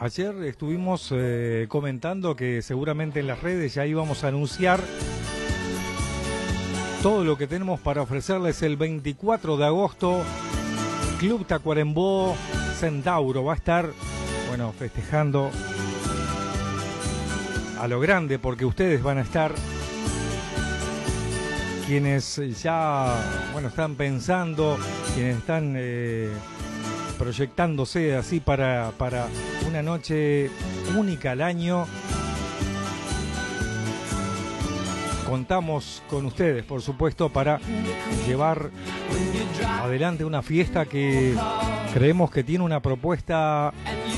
Ayer estuvimos comentando que seguramente en las redes ya íbamos a anunciar todo lo que tenemos para ofrecerles el 24 de agosto. Club Tacuarembó Centauro va a estar, bueno, festejando a lo grande, porque ustedes van a estar, quienes ya, bueno, están pensando, quienes están proyectándose así para una noche única al año. Contamos con ustedes, por supuesto, para llevar adelante una fiesta que creemos que tiene una propuesta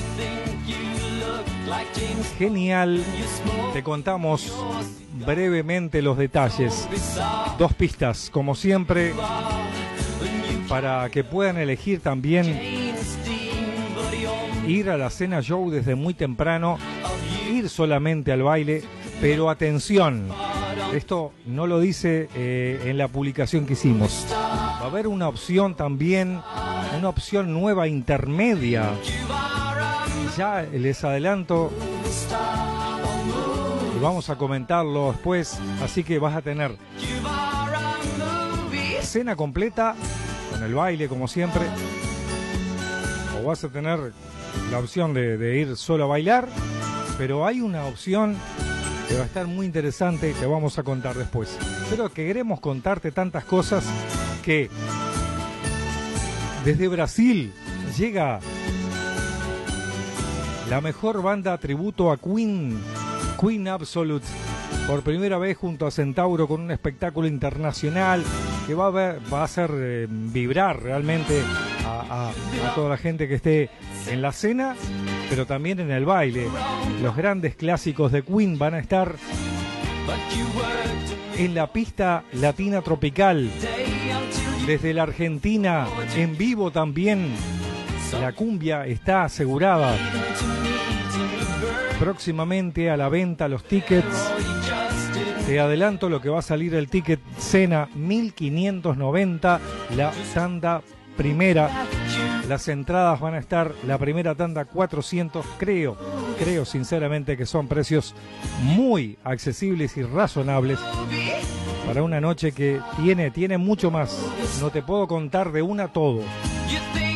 genial. Te contamos brevemente los detalles. 2 pistas, como siempre, para que puedan elegir también ir a la cena show desde muy temprano, ir solamente al baile, pero atención, esto no lo dice en la publicación que hicimos. Va a haber una opción también, una opción nueva intermedia. Ya les adelanto y vamos a comentarlo después, así que vas a tener cena completa con el baile como siempre, o vas a tener la opción de ir solo a bailar, pero hay una opción que va a estar muy interesante y te vamos a contar después. Pero que queremos contarte tantas cosas que desde Brasil llega la mejor banda tributo a Queen Absolute, por primera vez junto a Centauro, con un espectáculo internacional que va a hacer vibrar realmente a toda la gente que esté en la cena, pero también en el baile. Los grandes clásicos de Queen van a estar en la pista latina tropical. Desde la Argentina, en vivo también, la cumbia está asegurada. Próximamente a la venta los tickets. Te adelanto lo que va a salir el ticket cena, 1.590, la tanda primera. Las entradas van a estar, la primera tanda 400, creo sinceramente que son precios muy accesibles y razonables para una noche que tiene mucho más. No te puedo contar de una todo.